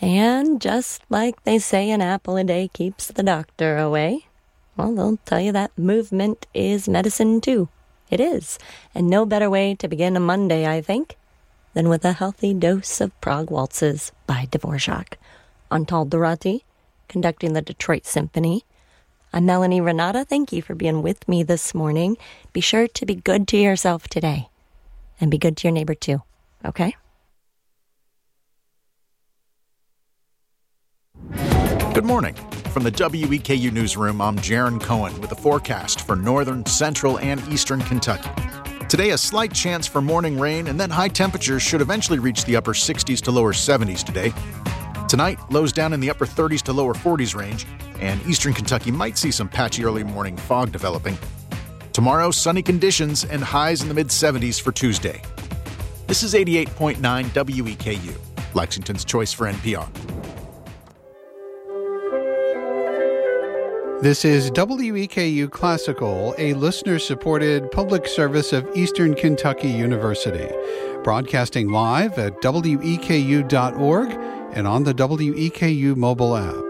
And just like they say an apple a day keeps the doctor away, well, they'll tell you that movement is medicine too. It is. And no better way to begin a Monday, I think, than with a healthy dose of Prague Waltzes by Dvorak. Antal Dorati, conducting the Detroit Symphony. I'm Melanie Renata. Thank you for being with me this morning. Be sure to be good to yourself today. And be good to your neighbor too. Okay? Good morning. From the WEKU Newsroom, I'm Jaron Cohen with a forecast for northern, central, and eastern Kentucky. Today, a slight chance for morning rain, and then high temperatures should eventually reach the upper 60s to lower 70s today. Tonight, lows down in the upper 30s to lower 40s range, and eastern Kentucky might see some patchy early morning fog developing. Tomorrow, sunny conditions and highs in the mid-70s for Tuesday. This is 88.9 WEKU, Lexington's choice for NPR. This is WEKU Classical, a listener-supported public service of Eastern Kentucky University, broadcasting live at weku.org and on the WEKU mobile app.